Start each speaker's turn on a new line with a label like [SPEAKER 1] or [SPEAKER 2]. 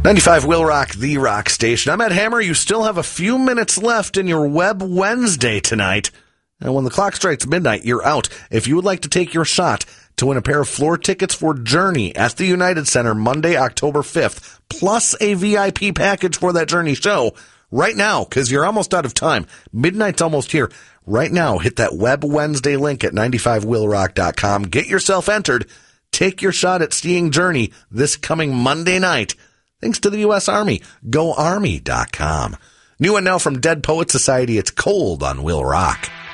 [SPEAKER 1] 95 Will Rock, the rock station. I'm Ed Hammer. You still have a few minutes left in your Web Wednesday tonight. And when the clock strikes midnight, you're out. If you would like to take your shot to win a pair of floor tickets for Journey at the United Center Monday, October 5th, plus a VIP package for that Journey show, right now, because you're almost out of time. Midnight's almost here. Right now, hit that Web Wednesday link at 95willrock.com. Get yourself entered. Take your shot at seeing Journey this coming Monday night. Thanks to the U.S. Army. GoArmy.com. New one now from Dead Poet Society. It's Cold on Will Rock.